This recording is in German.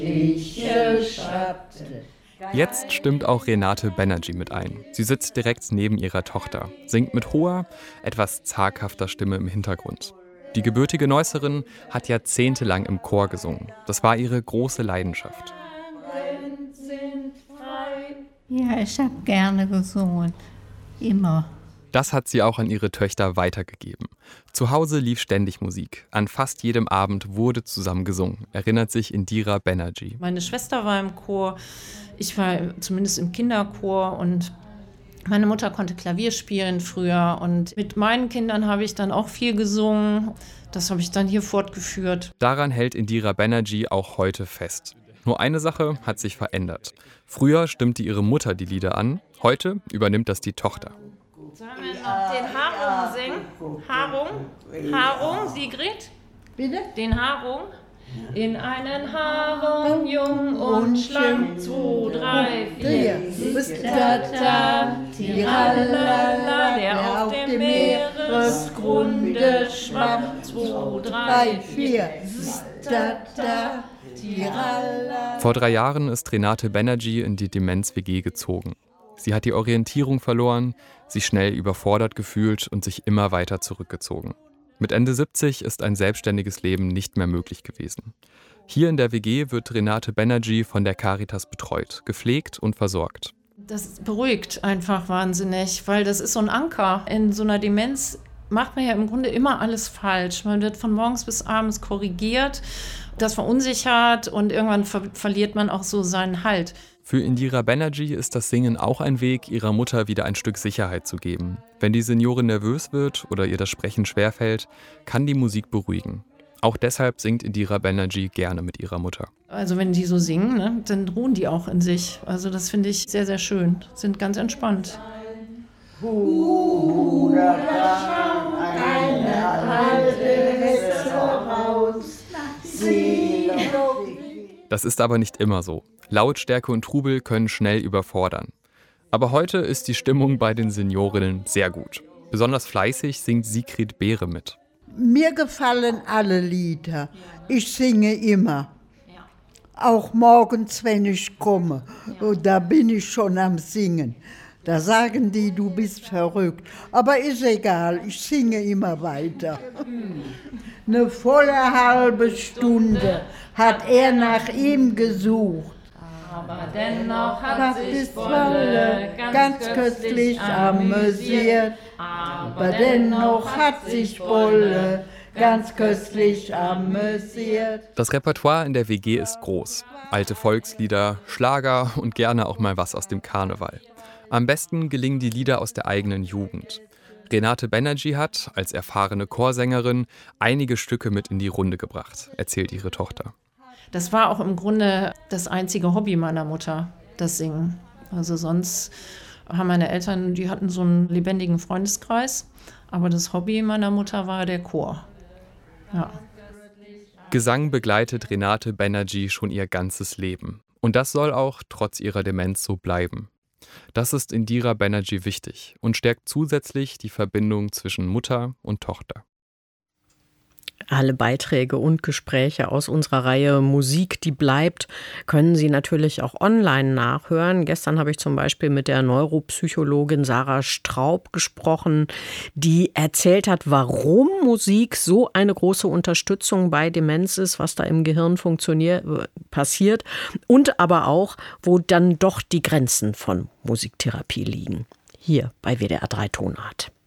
Jetzt stimmt auch Renate Banerjee mit ein. Sie sitzt direkt neben ihrer Tochter, singt mit hoher, etwas zaghafter Stimme im Hintergrund. Die gebürtige Neusserin hat jahrzehntelang im Chor gesungen. Das war ihre große Leidenschaft. Ja, ich habe gerne gesungen. Immer. Das hat sie auch an ihre Töchter weitergegeben. Zu Hause lief ständig Musik. An fast jedem Abend wurde zusammen gesungen, erinnert sich Indira Banerjee. Meine Schwester war im Chor, ich war zumindest im Kinderchor und meine Mutter konnte Klavier spielen früher. Und mit meinen Kindern habe ich dann auch viel gesungen. Das habe ich dann hier fortgeführt. Daran hält Indira Banerjee auch heute fest. Nur eine Sache hat sich verändert. Früher stimmte ihre Mutter die Lieder an, heute übernimmt das die Tochter. Sollen wir noch den Harung singen? Harung, Sigrid? Bitte? Den Harung. In einen Harung, jung und schlank, 2, 3, 4, Tata, Tiralala, der auf dem Meeresgrunde schwamm, 2, 3, 4, Tata, Tiralala. Vor 3 Jahren ist Renate Banerjee in die Demenz-WG gezogen. Sie hat die Orientierung verloren, sich schnell überfordert gefühlt und sich immer weiter zurückgezogen. Mit Ende 70 ist ein selbstständiges Leben nicht mehr möglich gewesen. Hier in der WG wird Renate Banerjee von der Caritas betreut, gepflegt und versorgt. Das beruhigt einfach wahnsinnig, weil das ist so ein Anker. In so einer Demenz macht man ja im Grunde immer alles falsch. Man wird von morgens bis abends korrigiert, das verunsichert und irgendwann verliert man auch so seinen Halt. Für Indira Banerjee ist das Singen auch ein Weg, ihrer Mutter wieder ein Stück Sicherheit zu geben. Wenn die Seniorin nervös wird oder ihr das Sprechen schwerfällt, kann die Musik beruhigen. Auch deshalb singt Indira Banerjee gerne mit ihrer Mutter. Also wenn die so singen, ne, dann ruhen die auch in sich. Also das finde ich sehr, sehr schön. Sind ganz entspannt. Das ist aber nicht immer so. Lautstärke und Trubel können schnell überfordern. Aber heute ist die Stimmung bei den Seniorinnen sehr gut. Besonders fleißig singt Sigrid Beere mit. Mir gefallen alle Lieder. Ich singe immer. Auch morgens, wenn ich komme. Da bin ich schon am Singen. Da sagen die, du bist verrückt. Aber ist egal, ich singe immer weiter. Eine volle halbe Stunde hat er nach ihm gesucht. Aber dennoch hat sich Bolle ganz köstlich amüsiert. Aber dennoch hat sich Bolle ganz köstlich amüsiert. Das Repertoire in der WG ist groß. Alte Volkslieder, Schlager und gerne auch mal was aus dem Karneval. Am besten gelingen die Lieder aus der eigenen Jugend. Renate Banerjee hat, als erfahrene Chorsängerin, einige Stücke mit in die Runde gebracht, erzählt ihre Tochter. Das war auch im Grunde das einzige Hobby meiner Mutter, das Singen. Also sonst haben meine Eltern, die hatten so einen lebendigen Freundeskreis, aber das Hobby meiner Mutter war der Chor. Ja. Gesang begleitet Renate Banerjee schon ihr ganzes Leben. Und das soll auch trotz ihrer Demenz so bleiben. Das ist Indira Banerjee wichtig und stärkt zusätzlich die Verbindung zwischen Mutter und Tochter. Alle Beiträge und Gespräche aus unserer Reihe Musik, die bleibt, können Sie natürlich auch online nachhören. Gestern habe ich zum Beispiel mit der Neuropsychologin Sarah Straub gesprochen, die erzählt hat, warum Musik so eine große Unterstützung bei Demenz ist, was da im Gehirn passiert und aber auch, wo dann doch die Grenzen von Musiktherapie liegen. Hier bei WDR 3 Tonart.